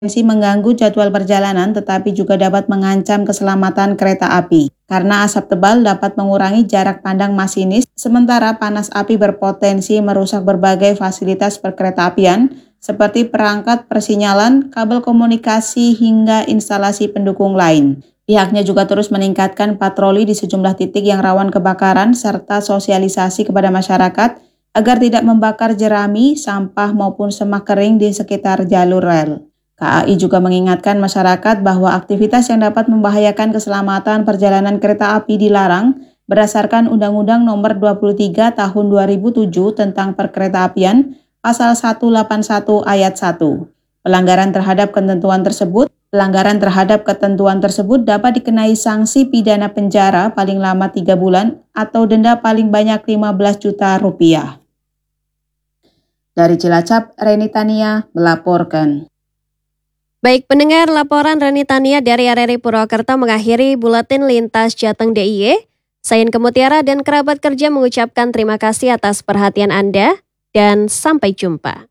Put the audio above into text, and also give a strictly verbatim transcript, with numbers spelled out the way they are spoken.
berpotensi mengganggu jadwal perjalanan tetapi juga dapat mengancam keselamatan kereta api. Karena asap tebal dapat mengurangi jarak pandang masinis, sementara panas api berpotensi merusak berbagai fasilitas perkeretaapian seperti perangkat persinyalan, kabel komunikasi, hingga instalasi pendukung lain. Pihaknya juga terus meningkatkan patroli di sejumlah titik yang rawan kebakaran serta sosialisasi kepada masyarakat agar tidak membakar jerami, sampah maupun semak kering di sekitar jalur rel. K A I juga mengingatkan masyarakat bahwa aktivitas yang dapat membahayakan keselamatan perjalanan kereta api dilarang berdasarkan Undang-Undang Nomor dua puluh tiga Tahun dua ribu tujuh tentang Perkeretaapian Pasal seratus delapan puluh satu Ayat satu. Pelanggaran terhadap ketentuan tersebut, pelanggaran terhadap ketentuan tersebut dapat dikenai sanksi pidana penjara paling lama tiga bulan atau denda paling banyak lima belas juta rupiah. Dari Cilacap, Reni Tania melaporkan. Baik pendengar, laporan Reni Tania dari R R I Purwokerto mengakhiri Buletin Lintas Jateng D I Y. Saya Inke Mutiara dan kerabat kerja mengucapkan terima kasih atas perhatian Anda dan sampai jumpa.